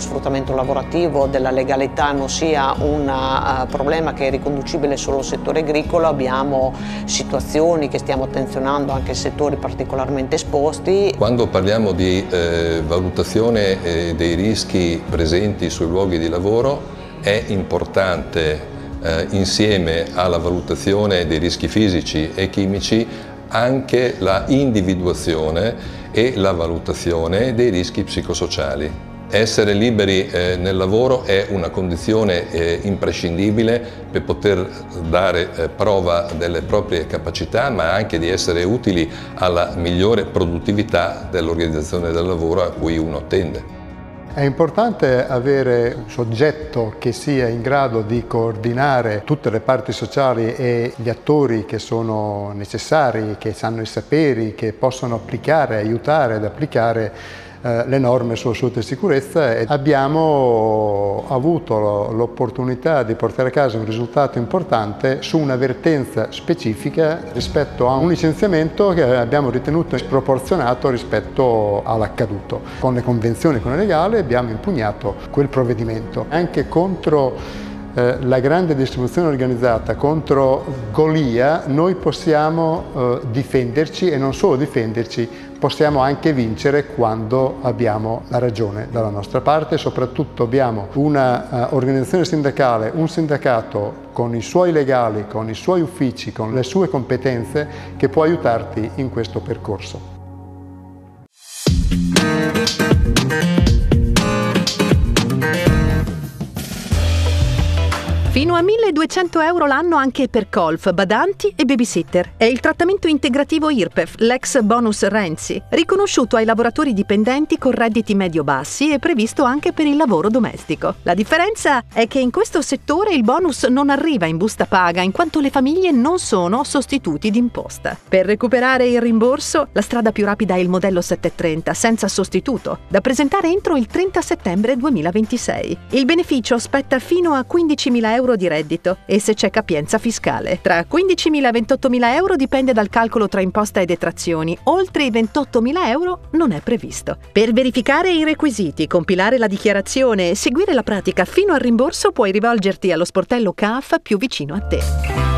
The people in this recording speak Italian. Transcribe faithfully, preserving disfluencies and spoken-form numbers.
sfruttamento lavorativo, della legalità non sia un uh, problema che è riconducibile solo al settore agricolo. Abbiamo situazioni che stiamo attenzionando anche in settori particolarmente esposti. Quando parliamo di eh, valutazione eh, dei rischi presenti sui luoghi di lavoro, è importante eh, insieme alla valutazione dei rischi fisici e chimici anche la individuazione e la valutazione dei rischi psicosociali. Essere liberi eh, nel lavoro è una condizione eh, imprescindibile per poter dare eh, prova delle proprie capacità, ma anche di essere utili alla migliore produttività dell'organizzazione del lavoro a cui uno tende. È importante avere un soggetto che sia in grado di coordinare tutte le parti sociali e gli attori che sono necessari, che sanno i saperi, che possono applicare, aiutare ad applicare eh, le norme sulla salute e sicurezza. E abbiamo avuto l'opportunità di portare a casa un risultato importante su un'avvertenza specifica rispetto a un licenziamento che abbiamo ritenuto sproporzionato rispetto all'accaduto. Con le convenzioni con il legale abbiamo impugnato quel provvedimento. Anche contro eh, la grande distribuzione organizzata, contro Golia, noi possiamo eh, difenderci, e non solo difenderci, possiamo anche vincere quando abbiamo la ragione dalla nostra parte. Soprattutto abbiamo una uh, organizzazione sindacale, un sindacato con i suoi legali, con i suoi uffici, con le sue competenze, che può aiutarti in questo percorso. Fino a milleduecento euro l'anno anche per colf, badanti e babysitter. È il trattamento integrativo I R P E F, l'ex bonus Renzi, riconosciuto ai lavoratori dipendenti con redditi medio-bassi e previsto anche per il lavoro domestico. La differenza è che in questo settore il bonus non arriva in busta paga, in quanto le famiglie non sono sostituti d'imposta. Per recuperare il rimborso, la strada più rapida è il modello settecentotrenta, senza sostituto, da presentare entro il trenta settembre duemilaventisei. Il beneficio spetta fino a quindicimila euro di reddito e se c'è capienza fiscale. Tra quindicimila e ventottomila euro dipende dal calcolo tra imposta e detrazioni. Oltre i ventottomila euro non è previsto. Per verificare i requisiti, compilare la dichiarazione e seguire la pratica fino al rimborso puoi rivolgerti allo sportello C A F più vicino a te.